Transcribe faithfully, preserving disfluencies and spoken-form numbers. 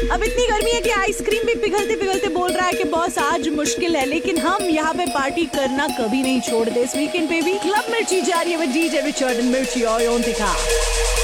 अब इतनी गर्मी है कि आइसक्रीम भी पिघलते पिघलते बोल रहा है कि बॉस आज मुश्किल है, लेकिन हम यहाँ पे पार्टी करना कभी नहीं छोड़ते। इस वीकेंड पे भी क्लब मिर्ची जा रही है विद डीजे रिचर्ड एंड मिर्ची और ओंतिका।